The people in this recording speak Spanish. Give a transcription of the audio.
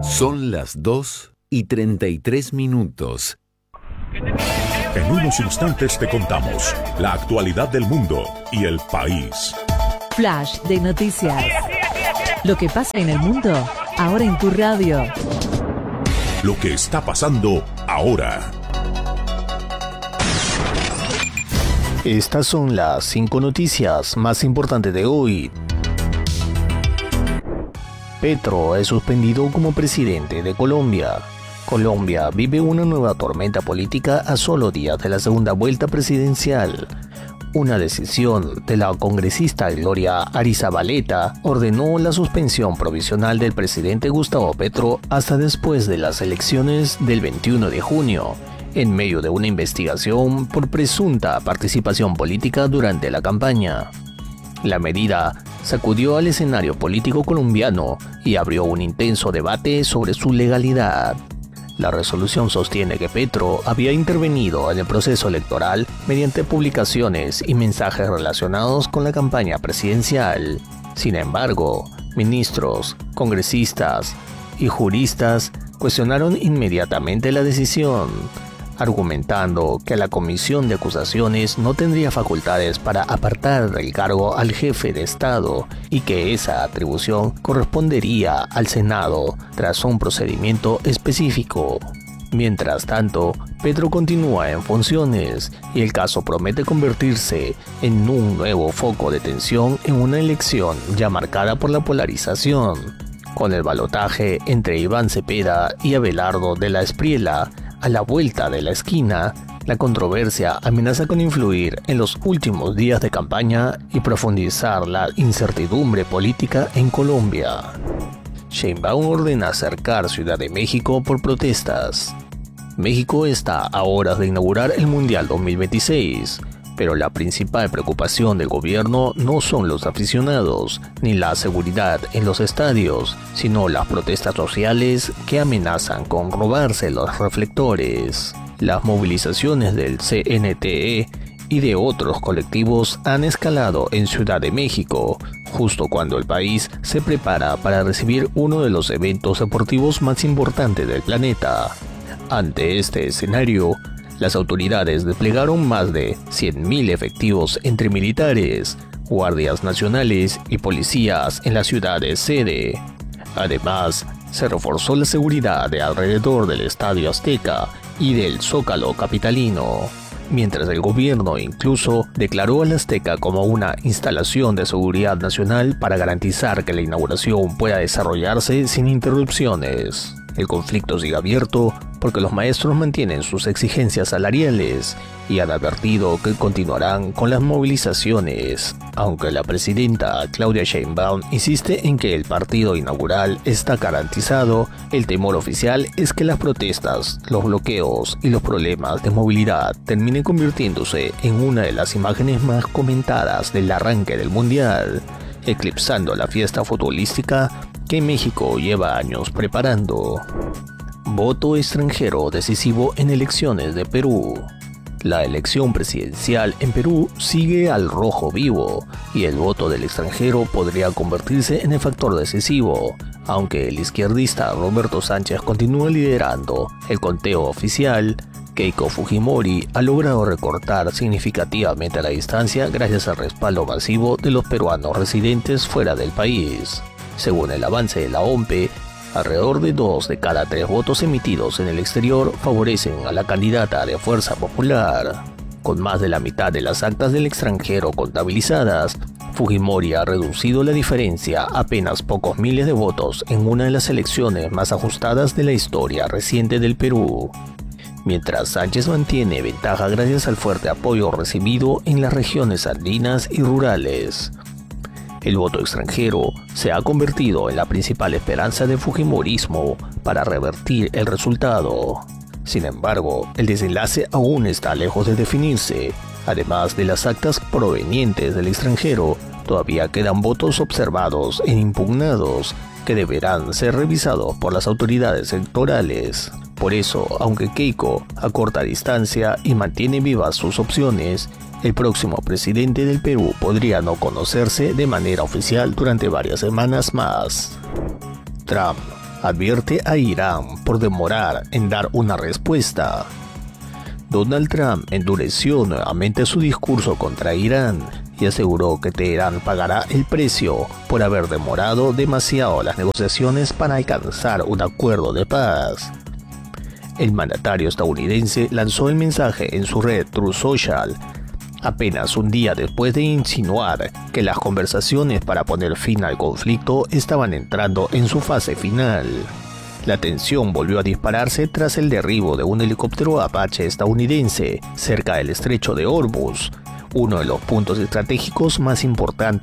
Son las 2:33. En unos instantes te contamos la actualidad del mundo y el país. Flash de noticias. Lo que pasa en el mundo, ahora en tu radio. Lo que está pasando ahora. Estas son las 5 noticias más importantes de hoy. Petro es suspendido como presidente de Colombia. Colombia vive una nueva tormenta política a solo días de la segunda vuelta presidencial. Una decisión de la congresista Gloria Arizabaleta ordenó la suspensión provisional del presidente Gustavo Petro hasta después de las elecciones del 21 de junio, en medio de una investigación por presunta participación política durante la campaña. La medida sacudió al escenario político colombiano y abrió un intenso debate sobre su legalidad. La resolución sostiene que Petro había intervenido en el proceso electoral mediante publicaciones y mensajes relacionados con la campaña presidencial. Sin embargo, ministros, congresistas y juristas cuestionaron inmediatamente la decisión, argumentando que la comisión de acusaciones no tendría facultades para apartar del cargo al jefe de Estado y que esa atribución correspondería al Senado tras un procedimiento específico. Mientras tanto, Petro continúa en funciones y el caso promete convertirse en un nuevo foco de tensión en una elección ya marcada por la polarización, con el balotaje entre Iván Cepeda y Abelardo de la Espriella a la vuelta de la esquina. La controversia amenaza con influir en los últimos días de campaña y profundizar la incertidumbre política en Colombia. Sheinbaum ordena cercar Ciudad de México por protestas. México está a horas de inaugurar el Mundial 2026, pero la principal preocupación del gobierno no son los aficionados ni la seguridad en los estadios, sino las protestas sociales que amenazan con robarse los reflectores. Las movilizaciones del CNTE y de otros colectivos han escalado en Ciudad de México, justo cuando el país se prepara para recibir uno de los eventos deportivos más importantes del planeta. Ante este escenario, las autoridades desplegaron más de 100.000 efectivos entre militares, guardias nacionales y policías en la ciudad de sede. Además, se reforzó la seguridad de alrededor del Estadio Azteca y del Zócalo capitalino, mientras el gobierno incluso declaró al Azteca como una instalación de seguridad nacional para garantizar que la inauguración pueda desarrollarse sin interrupciones. El conflicto sigue abierto porque los maestros mantienen sus exigencias salariales y han advertido que continuarán con las movilizaciones, aunque la presidenta Claudia Sheinbaum insiste en que el partido inaugural está garantizado. El temor oficial es que las protestas, los bloqueos y los problemas de movilidad terminen convirtiéndose en una de las imágenes más comentadas del arranque del Mundial, eclipsando la fiesta futbolística que México lleva años preparando. Voto extranjero decisivo en elecciones de Perú. La elección presidencial en Perú sigue al rojo vivo y el voto del extranjero podría convertirse en el factor decisivo, aunque el izquierdista Roberto Sánchez continúa liderando el conteo oficial. Keiko Fujimori ha logrado recortar significativamente la distancia gracias al respaldo masivo de los peruanos residentes fuera del país. Según el avance de la OMPE, alrededor de 2 de cada 3 votos emitidos en el exterior favorecen a la candidata de Fuerza Popular. Con más de la mitad de las actas del extranjero contabilizadas, Fujimori ha reducido la diferencia a apenas pocos miles de votos en una de las elecciones más ajustadas de la historia reciente del Perú, mientras Sánchez mantiene ventaja gracias al fuerte apoyo recibido en las regiones andinas y rurales. El voto extranjero se ha convertido en la principal esperanza del fujimorismo para revertir el resultado. Sin embargo, el desenlace aún está lejos de definirse. Además de las actas provenientes del extranjero, todavía quedan votos observados e impugnados que deberán ser revisados por las autoridades electorales. Por eso, aunque Keiko acorta distancia y mantiene vivas sus opciones, el próximo presidente del Perú podría no conocerse de manera oficial durante varias semanas más. Trump advierte a Irán por demorar en dar una respuesta. Donald Trump endureció nuevamente su discurso contra Irán y aseguró que Teherán pagará el precio por haber demorado demasiado las negociaciones para alcanzar un acuerdo de paz. El mandatario estadounidense lanzó el mensaje en su red Truth Social, apenas un día después de insinuar que las conversaciones para poner fin al conflicto estaban entrando en su fase final. La tensión volvió a dispararse tras el derribo de un helicóptero Apache estadounidense cerca del estrecho de Hormuz, uno de los puntos estratégicos más importantes